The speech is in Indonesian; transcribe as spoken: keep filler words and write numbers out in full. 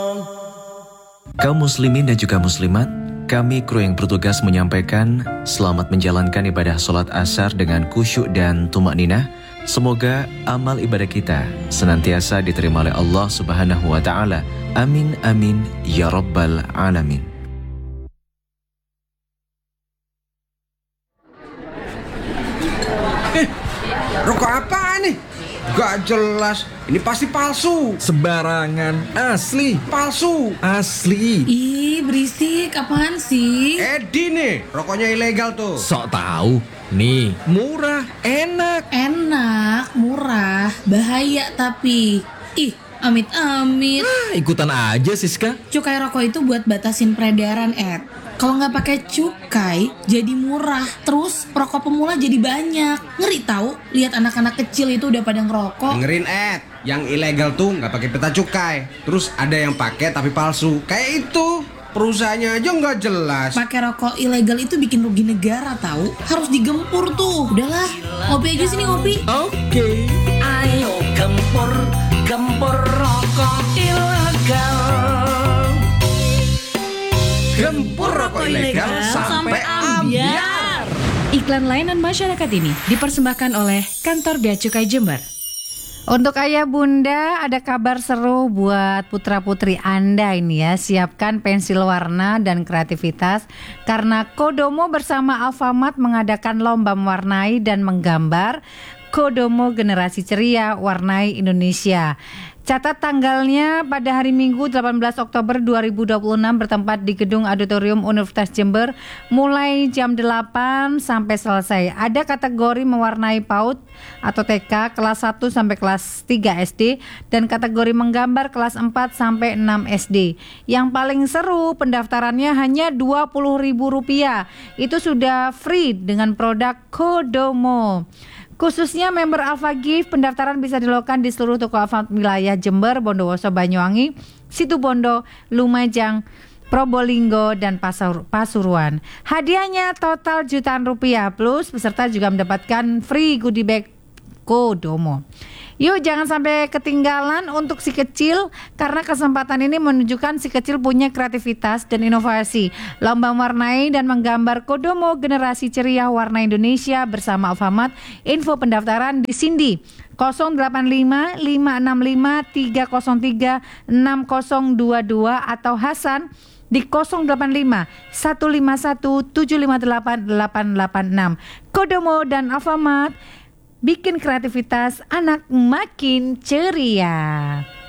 Kaum muslimin dan juga muslimat, kami kru yang bertugas menyampaikan selamat menjalankan ibadah sholat asar dengan khusyuk dan tumak ninah. Semoga amal ibadah kita senantiasa diterima oleh Allah Subhanahu wa Ta'ala. Amin amin ya rabbal alamin. Eh, rokok apaan nih? Gak jelas, ini pasti palsu. Sembarangan, asli. Palsu. Asli. Ih, berisik, apaan sih? Edi nih, rokoknya ilegal tuh. Sok tahu. Nih, murah, enak. Enak, murah, bahaya tapi. Ih, amit-amit. Ah, ikutan aja Siska. Cukai rokok itu buat batasin peredaran, Ed. Kalau nggak pakai cukai, jadi murah. Terus rokok pemula jadi banyak. Ngeri tahu, lihat anak-anak kecil itu udah pada ngerokok. Dengerin Ed, yang ilegal tuh nggak pakai peta cukai. Terus ada yang pakai tapi palsu. Kayak itu, perusahaannya aja nggak jelas. Pakai rokok ilegal itu bikin rugi negara tahu. Harus digempur tuh. Udahlah, ngopi aja sini ngopi. Oke. Ayo gempur, gempur rokok ilegal. Gempur rokok ilegal sampai ambiar. Iklan layanan masyarakat ini dipersembahkan oleh Kantor Bea Cukai Jember. Untuk ayah bunda, ada kabar seru buat putra-putri Anda ini ya. Siapkan pensil warna dan kreativitas karena Kodomo bersama Alfamart mengadakan lomba mewarnai dan menggambar. Kodomo Generasi Ceria Warnai Indonesia. Catat tanggalnya pada hari Minggu delapan belas Oktober dua ribu dua puluh enam bertempat di Gedung Auditorium Universitas Jember mulai jam delapan sampai selesai. Ada kategori mewarnai PAUD atau T K kelas satu sampai kelas tiga S D dan kategori menggambar kelas empat sampai enam S D. Yang paling seru pendaftarannya hanya dua puluh ribu rupiah. Itu sudah free dengan produk Kodomo. Khususnya member Alpha Gift, pendaftaran bisa dilakukan di seluruh toko Alfamart wilayah Jember, Bondowoso, Banyuwangi, Situbondo, Lumajang, Probolinggo, dan Pasur- Pasuruan. Hadiahnya total jutaan rupiah, plus peserta juga mendapatkan free goodie bag Kodomo. Yuk jangan sampai ketinggalan untuk si kecil, karena kesempatan ini menunjukkan si kecil punya kreativitas dan inovasi. Lomba mewarnai dan menggambar Kodomo Generasi Ceria Warna Indonesia bersama Alfamart. Info pendaftaran di Cindy nol delapan lima lima enam lima tiga nol tiga enam nol dua dua atau Hasan di nol delapan lima satu lima satu tujuh lima delapan delapan delapan enam. Kodomo dan Alfamart bikin kreativitas anak makin ceria.